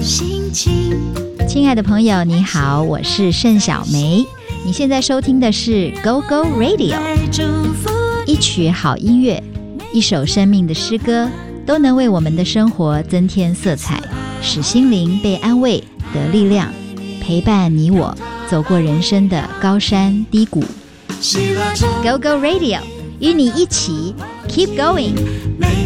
心情。 亲爱的朋友你好，我是盛小梅，你现在收听的是 Go Go Radio。 一曲好音乐，一首生命的诗歌，都能为我们的生活增添色彩，使心灵被安慰得力量，陪伴你我走过人生的高山低谷。 Go Go Radio 与你一起 Keep Going。 每